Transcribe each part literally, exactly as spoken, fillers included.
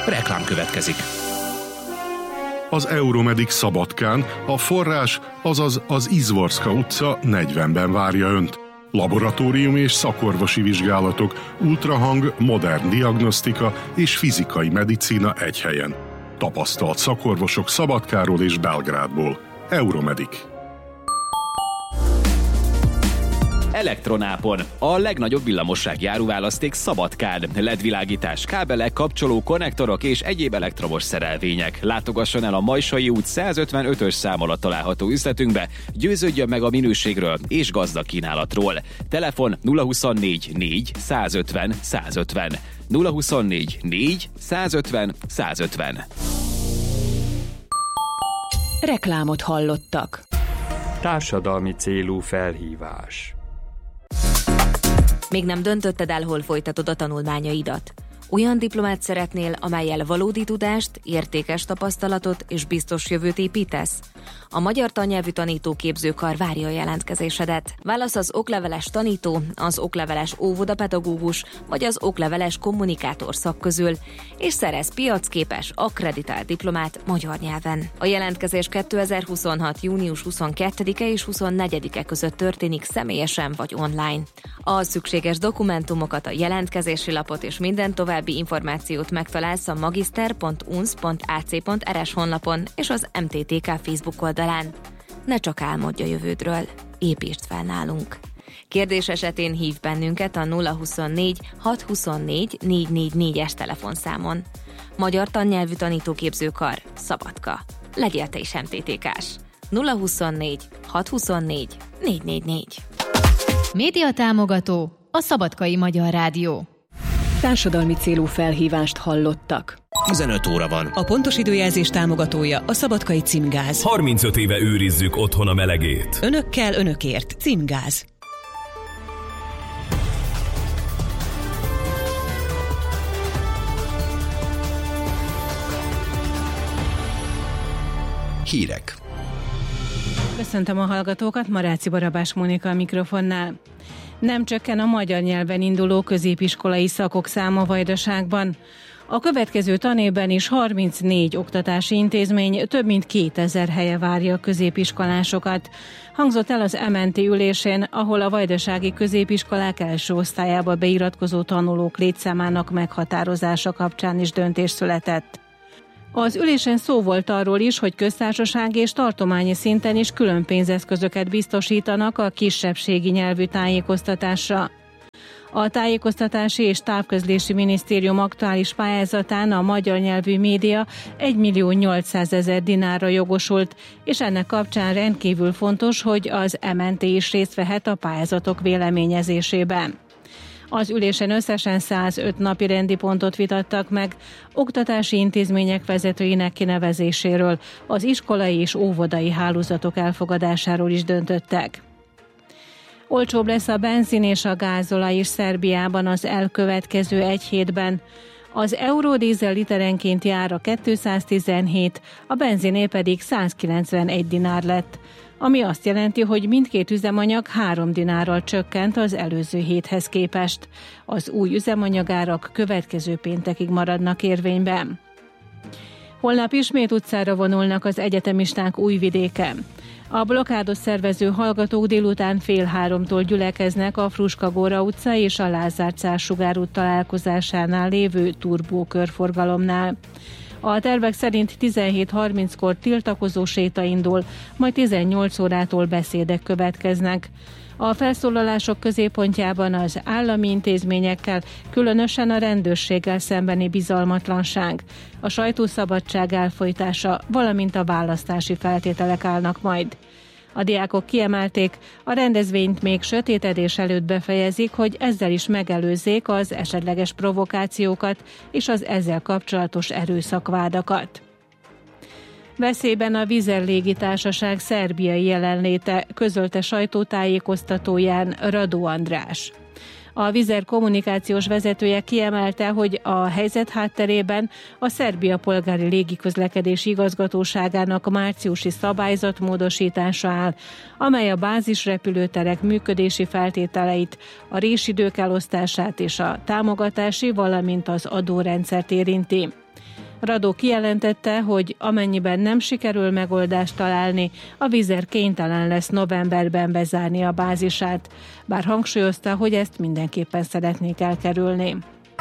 Reklám következik. Az Euromedik Szabadkán a forrás, azaz az Izvorska utca negyvenben várja Önt. Laboratórium és szakorvosi vizsgálatok, ultrahang, modern diagnosztika és fizikai medicína egy helyen. Tapasztalt szakorvosok Szabadkáról és Belgrádból. Euromedik. Elektronápon. A legnagyobb villamossági áruválaszték Szabadkán. el é dé-világítás, kábelek, kapcsoló, konnektorok és egyéb elektromos szerelvények. Látogasson el a Majsai út százötvenötös szám alatt található üzletünkbe, győződjön meg a minőségről és gazdag kínálatról. Telefon nulla huszonnégy négy százötven százötven. nulla huszonnégy négy százötven százötven. Reklámot hallottak. Társadalmi célú felhívás. Még nem döntötted el, hol folytatod a tanulmányaidat? Olyan diplomát szeretnél, amellyel valódi tudást, értékes tapasztalatot és biztos jövőt építesz? A Magyar Tannyelvű Tanítóképzőkar várja a jelentkezésedet. Válasz az okleveles tanító, az okleveles óvodapedagógus vagy az okleveles kommunikátor szak közül, és szerez piacképes, akkreditált diplomát magyar nyelven. A jelentkezés kétezer-huszonhat. június huszonkettedike és huszonnegyedike között történik személyesen vagy online. A szükséges dokumentumokat, a jelentkezési lapot és minden további információt megtalálsz a magister pont u n s pont a c pont r s honlapon és az em té té ká Facebook oldalán. Ne csak álmodj a jövődről, építsd fel nálunk. Kérdés esetén hív bennünket a nulla huszonnégy hat huszonnégy négy négy négyes telefonszámon. Magyar Tannyelvű Tanítóképzőkar, Szabadka. Legyél te is em té té ká-s. nulla huszonnégy hat huszonnégy négy négy négy. Média támogató, a Szabadkai Magyar Rádió. Társadalmi célú felhívást hallottak. tizenöt óra van. A pontos időjelzés támogatója a Szabadkai Címgáz. harmincöt éve őrizzük otthon a melegét. Önökkel, önökért. Címgáz. Hírek. Köszöntöm a hallgatókat, Maráci Barabás Mónika a mikrofonnál. Nem csökken a magyar nyelven induló középiskolai szakok száma Vajdaságban. A következő tanévben is harmincnégy oktatási intézmény több mint kétezer helye várja a középiskolásokat. Hangzott el az em en té ülésén, ahol a vajdasági középiskolák első osztályába beiratkozó tanulók létszámának meghatározása kapcsán is döntés született. Az ülésen szó volt arról is, hogy köztársasági és tartományi szinten is külön pénzeszközöket biztosítanak a kisebbségi nyelvű tájékoztatásra. A Tájékoztatási és Távközlési Minisztérium aktuális pályázatán a magyar nyelvű média egymillió nyolcszázezer dinárra jogosult, és ennek kapcsán rendkívül fontos, hogy az em en té is részt vehet a pályázatok véleményezésében. Az ülésen összesen százöt napi rendi pontot vitattak meg, oktatási intézmények vezetőinek kinevezéséről, az iskolai és óvodai hálózatok elfogadásáról is döntöttek. Olcsóbb lesz a benzin és a gázolaj is Szerbiában az elkövetkező egy hétben. Az euródízel literenkénti ára kétszáztizenhét, a benziné pedig százkilencvenegy dinár lett, ami azt jelenti, hogy mindkét üzemanyag három dinárral csökkent az előző héthez képest. Az új üzemanyagárak következő péntekig maradnak érvényben. Holnap ismét utcára vonulnak az egyetemisták Újvidéken. A blokkádot szervező hallgatók délután fél háromtól gyülekeznek a Fruskagóra utca és a Lázár Cár sugárút találkozásánál lévő turbó körforgalomnál. A tervek szerint tizenhét harminckor tiltakozó séta indul, majd tizennyolc órától beszédek következnek. A felszólalások középpontjában az állami intézményekkel, különösen a rendőrséggel szembeni bizalmatlanság, a sajtószabadság elfojtása, valamint a választási feltételek állnak majd. A diákok kiemelték, a rendezvényt még sötétedés előtt befejezik, hogy ezzel is megelőzzék az esetleges provokációkat és az ezzel kapcsolatos erőszakvádakat. Veszélyben a Vizer légitársaság szerbiai jelenléte, közölte sajtótájékoztatóján Radó András. A Vizer kommunikációs vezetője kiemelte, hogy a helyzet hátterében a Szerbia polgári légiközlekedési igazgatóságának márciusi szabályzatmódosítása áll, amely a bázisrepülőterek működési feltételeit, a résidők elosztását és a támogatási, valamint az adórendszert érinti. Radó kijelentette, hogy amennyiben nem sikerül megoldást találni, a Vizer kénytelen lesz novemberben bezárni a bázisát, bár hangsúlyozta, hogy ezt mindenképpen szeretnék elkerülni.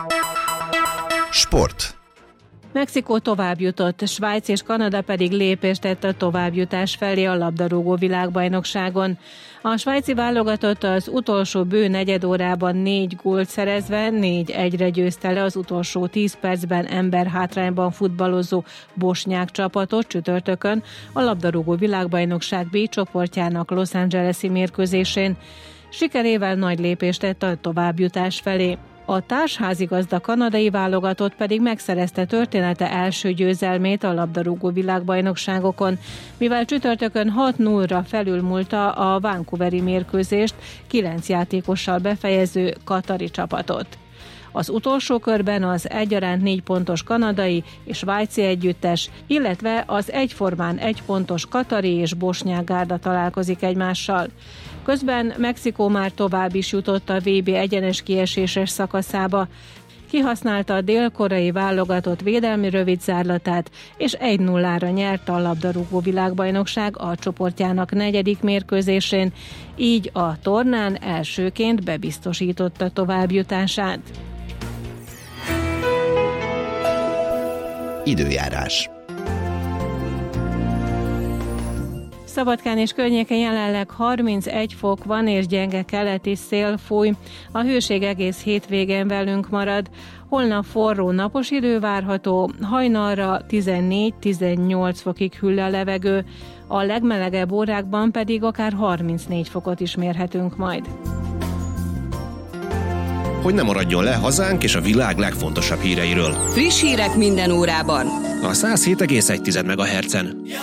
Sport. Mexikó továbbjutott, Svájc és Kanada pedig lépést tett a továbbjutás felé a labdarúgó világbajnokságon. A svájci válogatott az utolsó bő negyedórában négy gólt szerezve négy egyre győzte le az utolsó tíz percben emberhátrányban futballozó bosnyák csapatot csütörtökön a labdarúgó világbajnokság B csoportjának Los Angeles-i mérkőzésén. Sikerével nagy lépést tett a továbbjutás felé. A társházigazda kanadai válogatott pedig megszerezte története első győzelmét a labdarúgó világbajnokságokon, mivel csütörtökön hat nullra felülmúlta a vancouveri mérkőzést kilenc játékossal befejező katari csapatot. Az utolsó körben az egyaránt négy pontos kanadai és svájci együttes, illetve az egyformán egy pontos katari és bosnyák gárda találkozik egymással. Közben Mexikó már tovább is jutott a vé bé egyenes kieséses szakaszába. Kihasználta a dél-koreai válogatott védelmi rövidzárlatát, és egy nullára nyerte a labdarúgó világbajnokság A csoportjának negyedik mérkőzésén, így a tornán elsőként bebiztosította továbbjutását. Időjárás. Szabadkán és környéken jelenleg harmincegy fok van, és gyenge keleti szél fúj. A hőség egész hétvégén velünk marad. Holnap forró napos idő várható, hajnalra tizennégy-tizennyolc fokig hűl a levegő, a legmelegebb órákban pedig akár harmincnégy fokot is mérhetünk majd. Hogy ne maradjon le hazánk és a világ legfontosabb híreiről. Friss hírek minden órában. A száz hét egész egy megahertzen.